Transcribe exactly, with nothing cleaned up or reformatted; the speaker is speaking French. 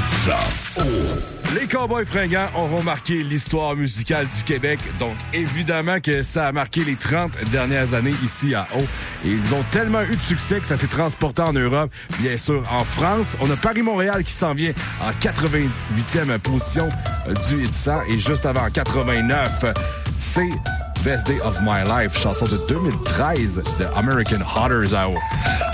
Itza. Oh. Les Cowboys fringants auront marqué l'histoire musicale du Québec, donc évidemment que ça a marqué les trente dernières années ici à Haut. Et ils ont tellement eu de succès que ça s'est transporté en Europe, bien sûr en France. On a Paris-Montréal qui s'en vient en quatre-vingt-huitième position du Hit cent et juste avant en quatre-vingt-neuf, c'est Best Day of My Life, chanson de deux mille treize de American Hotters à Haut.